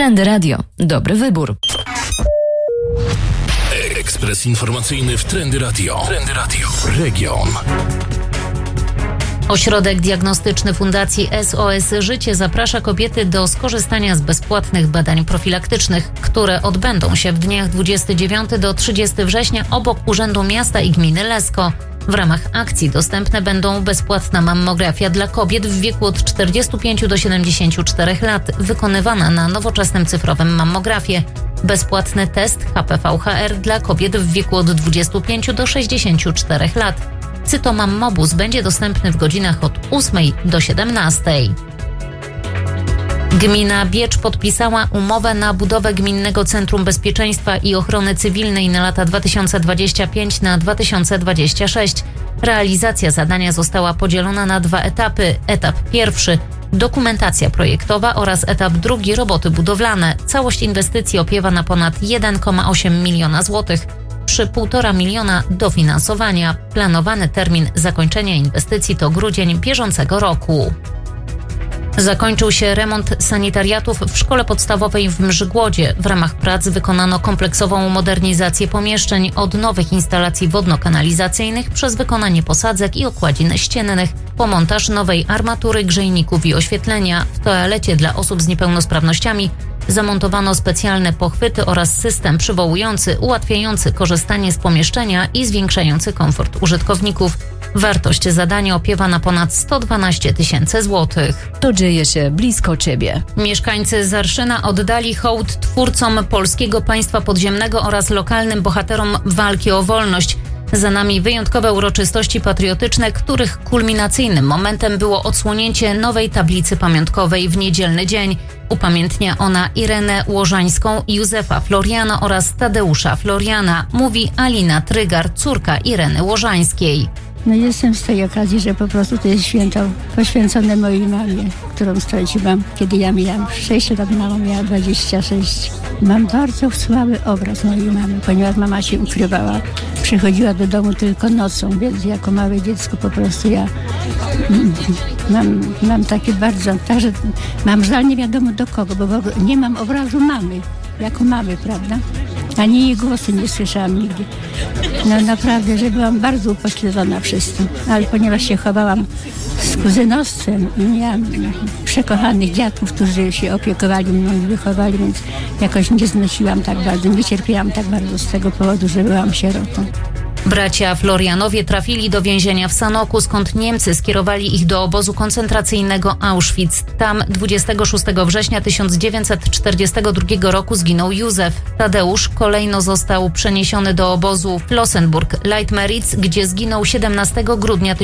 Trendy Radio. Dobry wybór. Ekspres informacyjny w Trendy Radio. Trendy Radio. Region. Ośrodek diagnostyczny Fundacji SOS Życie zaprasza kobiety do skorzystania z bezpłatnych badań profilaktycznych, które odbędą się w dniach 29 do 30 września obok Urzędu Miasta i Gminy Lesko. W ramach akcji dostępne będą bezpłatna mammografia dla kobiet w wieku od 45 do 74 lat, wykonywana na nowoczesnym cyfrowym mammografie. Bezpłatny test HPV-HR dla kobiet w wieku od 25 do 64 lat. Cytomammobus będzie dostępny w godzinach od 8 do 17. Gmina Biecz podpisała umowę na budowę Gminnego Centrum Bezpieczeństwa i Ochrony Cywilnej na lata 2025 na 2026. Realizacja zadania została podzielona na 2 etapy. Etap pierwszy – dokumentacja projektowa oraz etap drugi – roboty budowlane. Całość inwestycji opiewa na ponad 1,8 miliona złotych. Przy 1,5 miliona dofinansowania. Planowany termin zakończenia inwestycji to grudzień bieżącego roku. Zakończył się remont sanitariatów w szkole podstawowej w Mrzygłodzie. W ramach prac wykonano kompleksową modernizację pomieszczeń od nowych instalacji wodno-kanalizacyjnych przez wykonanie posadzek i okładzin ściennych, po montaż nowej armatury, grzejników i oświetlenia. W toalecie dla osób z niepełnosprawnościami zamontowano specjalne pochwyty oraz system przywołujący, ułatwiający korzystanie z pomieszczenia i zwiększający komfort użytkowników. Wartość zadania opiewa na ponad 112 000 złotych. To dzieje się blisko Ciebie. Mieszkańcy Zarszyna oddali hołd twórcom polskiego państwa podziemnego oraz lokalnym bohaterom walki o wolność. Za nami wyjątkowe uroczystości patriotyczne, których kulminacyjnym momentem było odsłonięcie nowej tablicy pamiątkowej w niedzielny dzień. Upamiętnia ona Irenę Łożańską, Józefa Floriana oraz Tadeusza Floriana, mówi Alina Trygar, córka Ireny Łożańskiej. No jestem z tej okazji, że po prostu to jest święto poświęcone mojej mamie, którą straciłam, kiedy ja miałam 6 lat, mama miała 26. Mam bardzo słaby obraz mojej mamy, ponieważ mama się ukrywała. Przychodziła do domu tylko nocą, więc jako małe dziecko po prostu ja mam takie bardzo, także mam żal nie wiadomo do kogo, bo nie mam obrazu mamy, jako mamy, prawda? Ani jej głosu nie słyszałam nigdy. No naprawdę, że byłam bardzo upośledzona przez to. Ale ponieważ się chowałam z kuzynostwem i miałam przekochanych dziadków, którzy się opiekowali mną i wychowali, więc jakoś nie znosiłam tak bardzo, nie cierpiałam tak bardzo z tego powodu, że byłam sierotą. Bracia Florianowie trafili do więzienia w Sanoku, skąd Niemcy skierowali ich do obozu koncentracyjnego Auschwitz. Tam 26 września 1942 roku zginął Józef. Tadeusz kolejno został przeniesiony do obozu Flossenburg-Leitmeritz, gdzie zginął 17 grudnia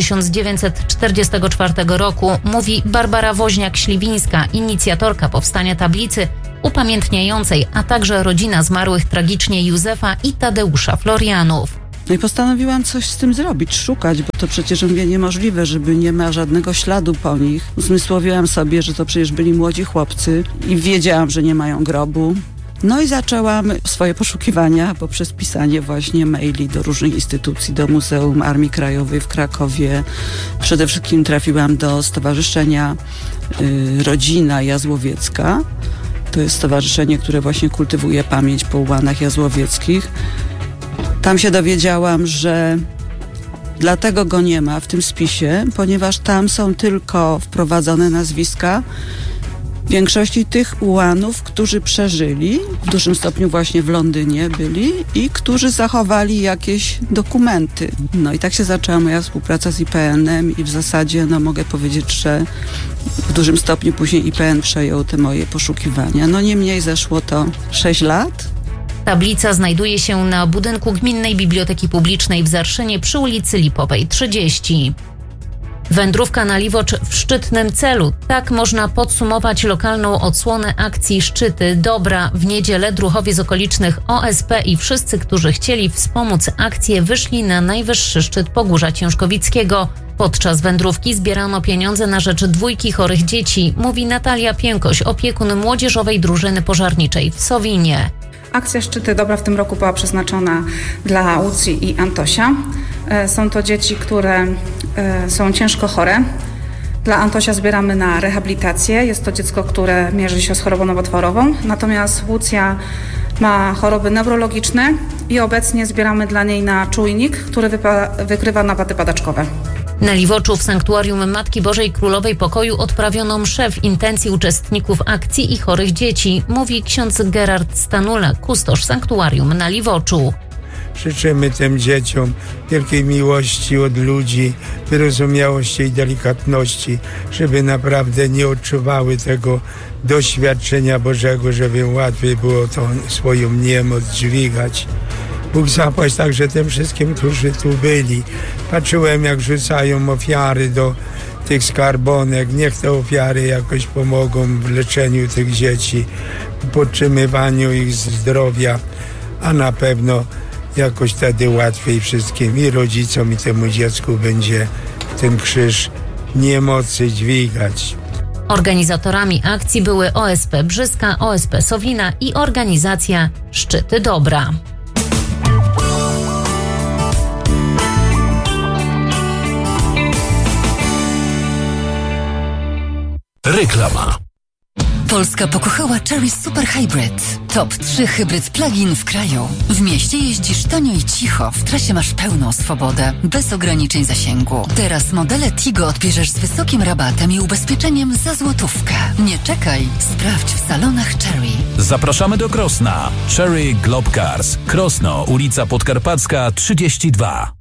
1944 roku, mówi Barbara Woźniak-Śliwińska, inicjatorka powstania tablicy upamiętniającej, a także rodzina zmarłych tragicznie Józefa i Tadeusza Florianów. No i postanowiłam coś z tym zrobić, szukać, bo to przecież mówię niemożliwe, żeby nie ma żadnego śladu po nich. Uzmysłowiłam sobie, że to przecież byli młodzi chłopcy i wiedziałam, że nie mają grobu. No i zaczęłam swoje poszukiwania poprzez pisanie właśnie maili do różnych instytucji, do Muzeum Armii Krajowej w Krakowie. Przede wszystkim trafiłam do Stowarzyszenia Rodzina Jazłowiecka. To jest stowarzyszenie, które właśnie kultywuje pamięć po ułanach jazłowieckich. Tam się dowiedziałam, że dlatego go nie ma w tym spisie, ponieważ tam są tylko wprowadzone nazwiska większości tych ułanów, którzy przeżyli, w dużym stopniu właśnie w Londynie byli i którzy zachowali jakieś dokumenty. No i tak się zaczęła moja współpraca z IPN-em i w zasadzie mogę powiedzieć, że w dużym stopniu później IPN przejął te moje poszukiwania. No niemniej zeszło to 6 lat. Tablica znajduje się na budynku Gminnej Biblioteki Publicznej w Zarszynie przy ulicy Lipowej 30. Wędrówka na Liwocz w szczytnym celu. Tak można podsumować lokalną odsłonę akcji Szczyty Dobra. W niedzielę druhowie z okolicznych OSP i wszyscy, którzy chcieli wspomóc akcję, wyszli na najwyższy szczyt Pogórza Ciężkowickiego. Podczas wędrówki zbierano pieniądze na rzecz 2 chorych dzieci, mówi Natalia Piękoś, opiekun młodzieżowej drużyny pożarniczej w Sowinie. Akcja Szczyty Dobra w tym roku była przeznaczona dla Łucji i Antosia. Są to dzieci, które są ciężko chore. Dla Antosia zbieramy na rehabilitację. Jest to dziecko, które mierzy się z chorobą nowotworową. Natomiast Łucja ma choroby neurologiczne i obecnie zbieramy dla niej na czujnik, który wykrywa napady padaczkowe. Na Liwoczu w Sanktuarium Matki Bożej Królowej Pokoju odprawiono mszę w intencji uczestników akcji i chorych dzieci, mówi ksiądz Gerard Stanula, kustosz Sanktuarium na Liwoczu. Życzymy tym dzieciom wielkiej miłości od ludzi, wyrozumiałości i delikatności, żeby naprawdę nie odczuwały tego doświadczenia Bożego, żeby łatwiej było to swoją niemoc dźwigać. Bóg zapłać także tym wszystkim, którzy tu byli. Patrzyłem, jak rzucają ofiary do tych skarbonek. Niech te ofiary jakoś pomogą w leczeniu tych dzieci, w podtrzymywaniu ich zdrowia, a na pewno jakoś wtedy łatwiej wszystkim i rodzicom, i temu dziecku będzie ten krzyż niemocy dźwigać. Organizatorami akcji były OSP Brzyska, OSP Sowina i organizacja Szczyty Dobra. Reklama. Polska pokochała Chery Super Hybrid. Top 3 hybryd plug-in w kraju. W mieście jeździsz tanio i cicho, w trasie masz pełną swobodę, bez ograniczeń zasięgu. Teraz modele Tigo odbierzesz z wysokim rabatem i ubezpieczeniem za złotówkę. Nie czekaj, sprawdź w salonach Chery. Zapraszamy do Krosna. Cherry Globe Cars. Krosno, ulica Podkarpacka 32.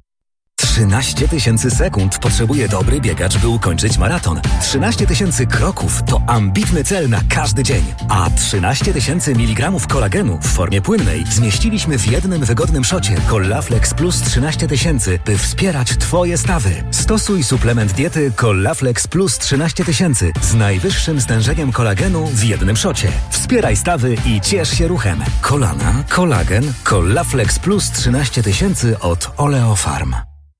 13 000 sekund potrzebuje dobry biegacz, by ukończyć maraton. 13 000 kroków to ambitny cel na każdy dzień. A 13 000 mg kolagenu w formie płynnej zmieściliśmy w jednym wygodnym szocie Collaflex Plus 13 000, by wspierać Twoje stawy. Stosuj suplement diety Collaflex Plus 13 000 z najwyższym stężeniem kolagenu w jednym szocie. Wspieraj stawy i ciesz się ruchem. Kolana, kolagen, Collaflex Plus 13 000 od Oleofarm.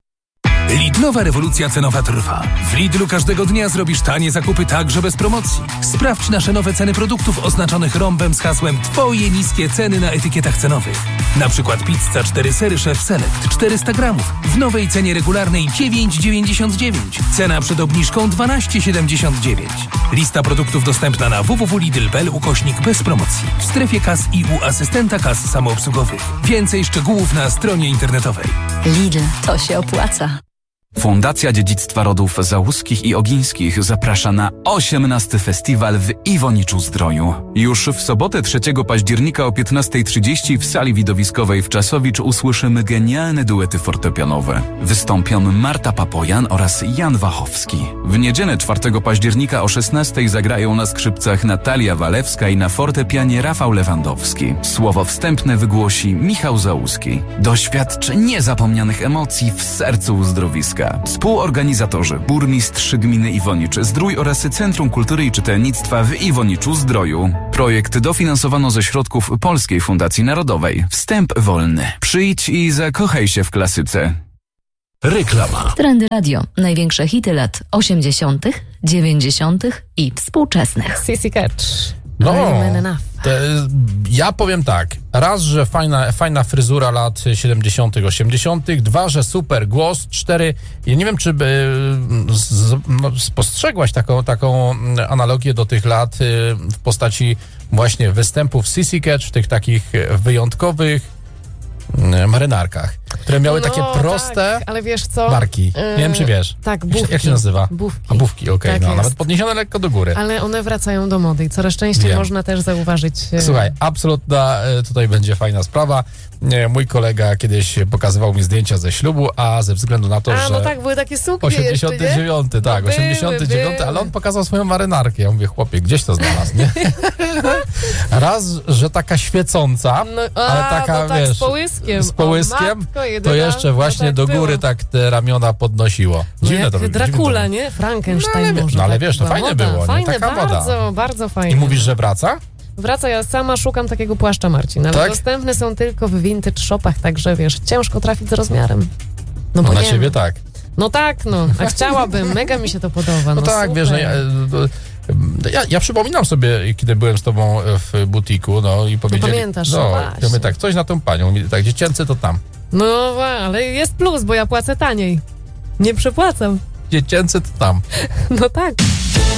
Lidlowa rewolucja cenowa trwa. W Lidlu każdego dnia zrobisz tanie zakupy także bez promocji. Sprawdź nasze nowe ceny produktów oznaczonych rąbem z hasłem Twoje niskie ceny na etykietach cenowych. Na przykład pizza 4 sery Chef Select 400 gramów w nowej cenie regularnej 9,99. Cena przed obniżką 12,79. Lista produktów dostępna na www.lidl.pl / bez promocji. W strefie kas i u asystenta kas samoobsługowych. Więcej szczegółów na stronie internetowej. Lidl, to się opłaca. Fundacja Dziedzictwa Rodów Załuskich i Ogińskich zaprasza na 18. festiwal w Iwoniczu-Zdroju. Już w sobotę 3 października o 15:30 w sali widowiskowej w Czasowicz usłyszymy genialne duety fortepianowe. Wystąpią Marta Papojan oraz Jan Wachowski. W niedzielę 4 października o 16:00 zagrają na skrzypcach Natalia Walewska i na fortepianie Rafał Lewandowski. Słowo wstępne wygłosi Michał Załuski. Doświadcz niezapomnianych emocji w sercu uzdrowiska. Współorganizatorzy burmistrz gminy Iwonicz-Zdrój oraz Centrum Kultury i Czytelnictwa w Iwoniczu-Zdroju. Projekt dofinansowano ze środków Polskiej Fundacji Narodowej. Wstęp wolny. Przyjdź i zakochaj się w klasyce. Reklama. Trendy Radio. Największe hity lat 80., 90. i współczesnych. Sissy Catch. No, ja powiem tak. Raz, że fajna fryzura lat 70., 80., 2, że super głos, 4, ja nie wiem, czy spostrzegłaś taką analogię do tych lat w postaci właśnie występów Sissy Catch w tych takich wyjątkowych marynarkach, które miały takie proste tak, ale wiesz co? barki. Nie wiem, czy wiesz. Tak, bufki. Jak się nazywa? Bufki. A bufki, okej. Tak No, jest. nawet podniesione lekko do góry. Ale one wracają do mody i coraz częściej można też zauważyć. Słuchaj, absolutna tutaj będzie fajna sprawa. Mój kolega kiedyś pokazywał mi zdjęcia ze ślubu, a ze względu na to, że... no tak, były takie suknie 89, jeszcze, tak, no 89, ale on pokazał swoją marynarkę. Ja mówię, chłopie, gdzieś to znalazł, nie? Raz, że taka świecąca, ale taka, tak, wiesz... z połyskiem. Z połyskiem, matko jedyna, to jeszcze właśnie tak do góry było. tak te ramiona podnosiło. Dziwne jak to Dracula, nie? Frankenstein może. No ale tak wiesz, to była fajne moda. było, nie? Fajne, Taka moda. bardzo, bardzo fajne. I mówisz, że wraca? Wraca, ja sama szukam takiego płaszcza, Marcin, ale tak? dostępne są tylko w vintage shopach, także wiesz, ciężko trafić z rozmiarem. No bo na nie ciebie wiem. tak. No tak, a chciałabym, mega mi się to podoba. No tak, super. wiesz, ja przypominam sobie, kiedy byłem z tobą w butiku, no i powiedzieli... pamiętasz, no właśnie. ja mówię tak, coś na tą panią, mówi tak, dziecięcy to tam. No, ale jest plus, bo ja płacę taniej. Nie przepłacam. dziecięce to tam. No tak.